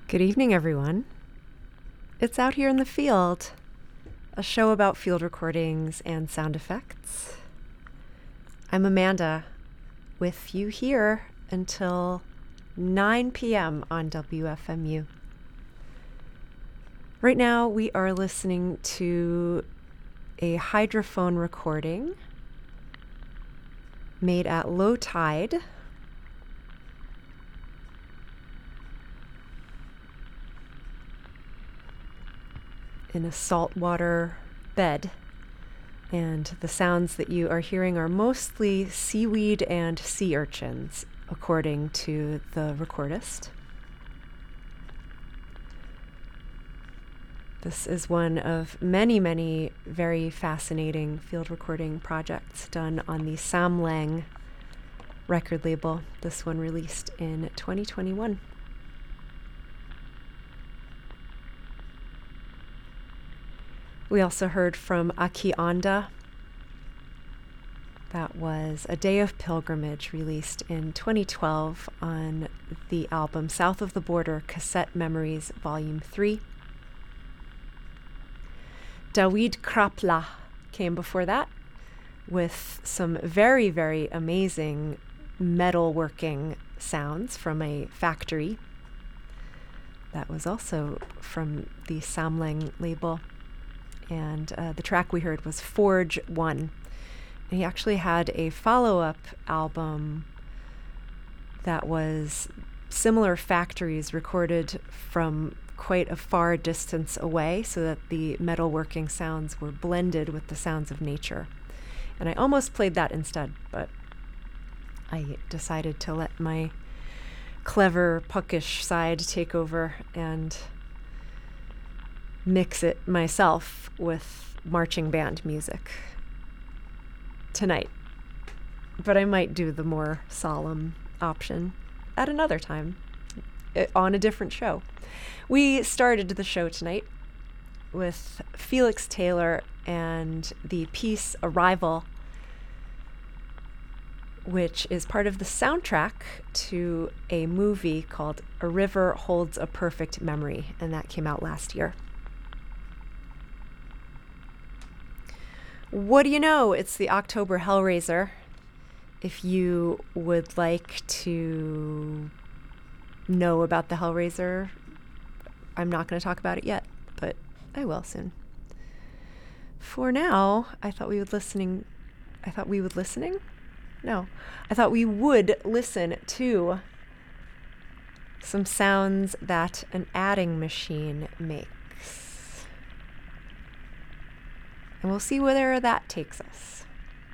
Good evening, everyone. It's Out Here in the Field, a show about field recordings and sound effects. I'm Amanda, with you here until 9 p.m. on WFMU. Right now, we are listening to a hydrophone recording made at low tide in a saltwater bed. And the sounds that you are hearing are mostly seaweed and sea urchins, according to the recordist. This is one of many, many very fascinating field recording projects done on the Sam Lang record label. This one released in 2021. We also heard from Aki Onda. That was A Day of Pilgrimage, released in 2012 on the album South of the Border, Cassette Memories, Volume 3. Dawid Krapla came before that with some very, very amazing metalworking sounds from a factory. That was also from the Sam Lang label. And the track we heard was Forge 1. And he actually had a follow-up album that was similar factories recorded from quite a far distance away so that the metalworking sounds were blended with the sounds of nature. And I almost played that instead, but I decided to let my clever, puckish side take over and mix it myself with marching band music tonight. But I might do the more solemn option at another time on a different show. We started the show tonight with Felix Taylor and the piece Arrival, which is part of the soundtrack to a movie called A River Holds a Perfect Memory, and that came out last year. What do you know? It's the October Hellraiser. If you would like to know about the Hellraiser, I'm not going to talk about it yet, but I will soon. For now, I thought we would listen to some sounds that an adding machine makes. And we'll see where that takes us.